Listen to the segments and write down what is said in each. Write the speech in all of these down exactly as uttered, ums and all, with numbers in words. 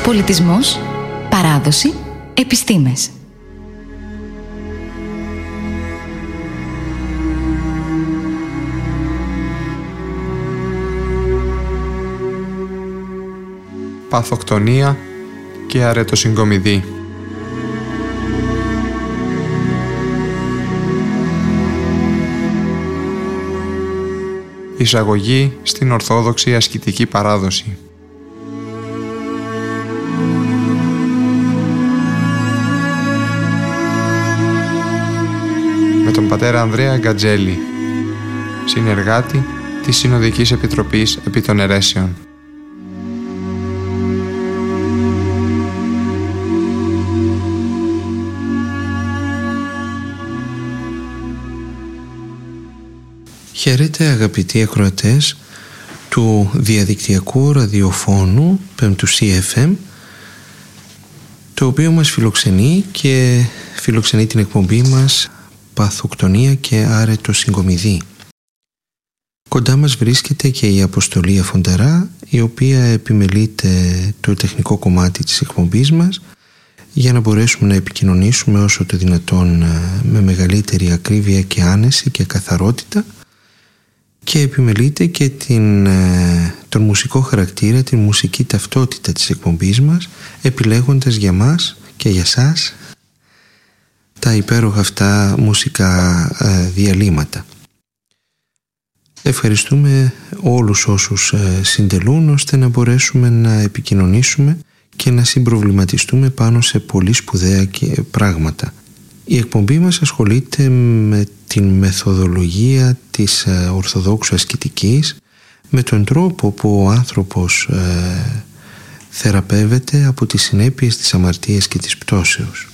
Πολιτισμός, παράδοση, επιστήμες. Παθοκτονία και αρετοσυγκομιδή. Εισαγωγή στην Ορθόδοξη ασκητική παράδοση. Με τον πατέρα Ανδρέα Γκατζέλη, συνεργάτη της Συνοδικής Επιτροπής επί των Αιρέσεων. Χαίρετε αγαπητοί ακροατές του διαδικτυακού ραδιοφώνου πέμπτου σι εφ εμ, το οποίο μας φιλοξενεί και φιλοξενεί την εκπομπή μας Παθοκτονία και αρετοσυγκομιδή. Κοντά μας βρίσκεται και η Αποστολή Αφονταρά, η οποία επιμελείται το τεχνικό κομμάτι της εκπομπής μας για να μπορέσουμε να επικοινωνήσουμε όσο το δυνατόν με μεγαλύτερη ακρίβεια και άνεση και καθαρότητα, και επιμελείται και την, τον μουσικό χαρακτήρα, την μουσική ταυτότητα της εκπομπής μας, επιλέγοντας για μας και για σας τα υπέροχα αυτά μουσικά διαλύματα. Ευχαριστούμε όλους όσους συντελούν, ώστε να μπορέσουμε να επικοινωνήσουμε και να συμπροβληματιστούμε πάνω σε πολύ σπουδαία πράγματα. Η εκπομπή μας ασχολείται με την μεθοδολογία της Ορθοδόξου ασκητικής, με τον τρόπο που ο άνθρωπος ε, θεραπεύεται από τις συνέπειες της αμαρτίας και της πτώσεως.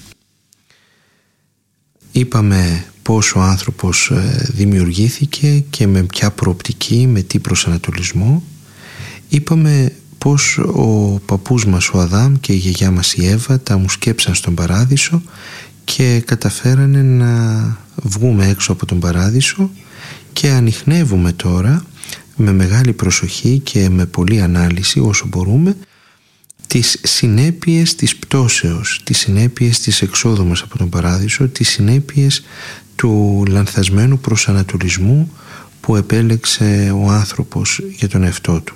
Είπαμε πώς ο άνθρωπος ε, δημιουργήθηκε και με ποια προοπτική, με τι προσανατολισμό. Είπαμε πώς ο παππούς μας ο Αδάμ και η γιαγιά μας η Εύα τα μουσκέψαν στον παράδεισο και καταφέρανε να βγούμε έξω από τον παράδεισο, και ανιχνεύουμε τώρα με μεγάλη προσοχή και με πολλή ανάλυση όσο μπορούμε τις συνέπειες της πτώσεως, τις συνέπειες της εξόδου μας από τον παράδεισο, τις συνέπειες του λανθασμένου προσανατολισμού που επέλεξε ο άνθρωπος για τον εαυτό του.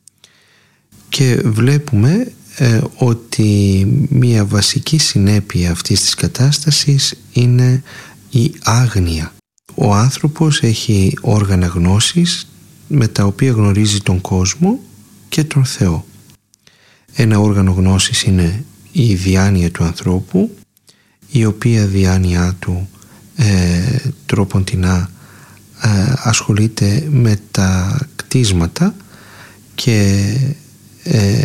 Και βλέπουμε Ε, ότι μια βασική συνέπεια αυτής της κατάστασης είναι η άγνοια. Ο άνθρωπος έχει όργανα γνώσης με τα οποία γνωρίζει τον κόσμο και τον Θεό. Ένα όργανο γνώσης είναι η διάνοια του ανθρώπου, η οποία διάνοια του ε, τρόποντινά ε, ασχολείται με τα κτίσματα και ε,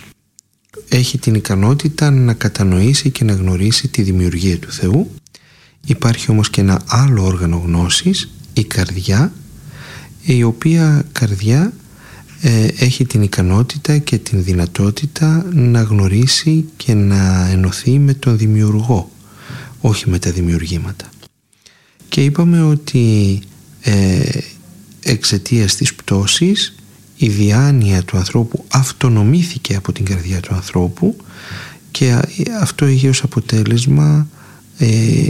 έχει την ικανότητα να κατανοήσει και να γνωρίσει τη δημιουργία του Θεού. Υπάρχει όμως και ένα άλλο όργανο γνώσης, η καρδιά, η οποία καρδιά ε, έχει την ικανότητα και την δυνατότητα να γνωρίσει και να ενωθεί με τον δημιουργό, όχι με τα δημιουργήματα. Και είπαμε ότι ε, εξαιτίας της πτώσης η διάνοια του ανθρώπου αυτονομήθηκε από την καρδιά του ανθρώπου, και αυτό είχε ως αποτέλεσμα ε,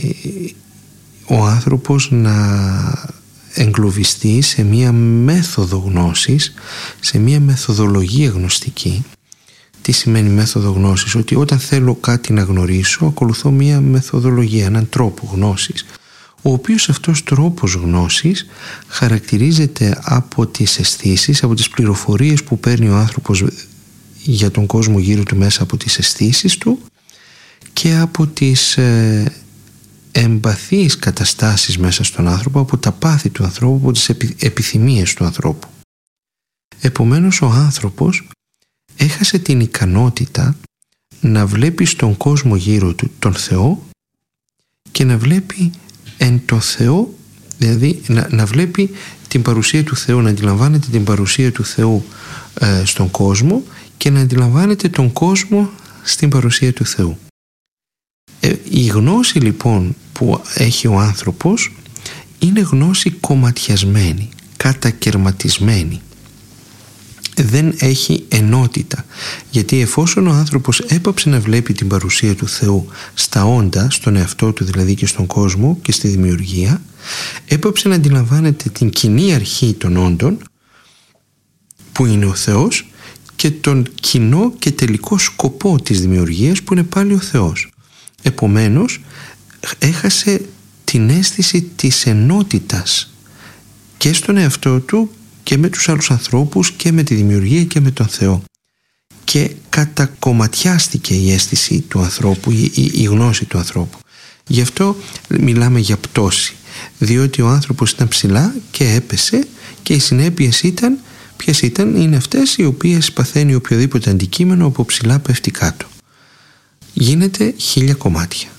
ο άνθρωπος να εγκλωβιστεί σε μία μέθοδο γνώσης, σε μία μεθοδολογία γνωστική. Τι σημαίνει μέθοδο γνώσης? Ότι όταν θέλω κάτι να γνωρίσω, ακολουθώ μία μεθοδολογία, έναν τρόπο γνώσης, ο οποίος αυτός τρόπος γνώσης χαρακτηρίζεται από τις αισθήσεις, από τις πληροφορίες που παίρνει ο άνθρωπος για τον κόσμο γύρω του μέσα από τις αισθήσεις του, και από τις ε, εμπαθείς καταστάσεις μέσα στον άνθρωπο, από τα πάθη του ανθρώπου, από τις επι, επιθυμίες του ανθρώπου. Επομένως ο άνθρωπος έχασε την ικανότητα να βλέπει στον κόσμο γύρω του τον Θεό και να βλέπει εν το Θεό, δηλαδή να, να βλέπει την παρουσία του Θεού, να αντιλαμβάνεται την παρουσία του Θεού ε, στον κόσμο, και να αντιλαμβάνεται τον κόσμο στην παρουσία του Θεού. Ε, η γνώση λοιπόν που έχει ο άνθρωπος είναι γνώση κομματιασμένη, κατακερματισμένη. Δεν έχει ενότητα. Γι' Γιατί εφόσον ο άνθρωπος έπαψε να βλέπει την παρουσία του Θεού στα όντα, στον εαυτό του δηλαδή και στον κόσμο και στη δημιουργία, έπαψε να αντιλαμβάνεται την κοινή αρχή των όντων που είναι ο Θεός και τον κοινό και τελικό σκοπό της δημιουργίας που είναι πάλι ο Θεός. Επομένως έχασε την αίσθηση της ενότητας και στον εαυτό του και με τους άλλους ανθρώπους και με τη δημιουργία και με τον Θεό. Και κατακομματιάστηκε η αίσθηση του ανθρώπου, η, η, η γνώση του ανθρώπου. Γι' αυτό μιλάμε για πτώση, διότι ο άνθρωπος ήταν ψηλά και έπεσε και οι συνέπειες ήταν, ποιες ήταν, είναι αυτές οι οποίες παθαίνει οποιοδήποτε αντικείμενο από ψηλά πέφτει κάτω. Γίνεται χίλια κομμάτια.